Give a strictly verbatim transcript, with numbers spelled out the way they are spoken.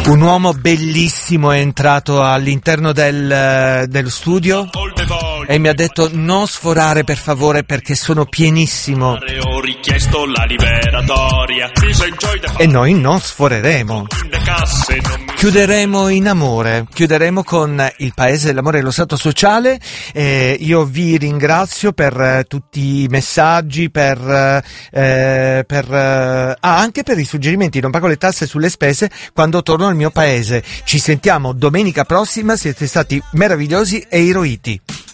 Un uomo bellissimo è entrato all'interno del, dello studio e mi ha detto: non sforare per favore perché sono pienissimo. Ho richiesto la liberatoria. E noi non sforeremo. Chiuderemo in amore, chiuderemo con il Paese dell'Amore e dello Stato Sociale. Eh, io vi ringrazio per eh, tutti i messaggi, per, eh, per eh, ah, anche per i suggerimenti. Non pago le tasse sulle spese quando torno al mio paese. Ci sentiamo domenica prossima, siete stati meravigliosi e eroiti.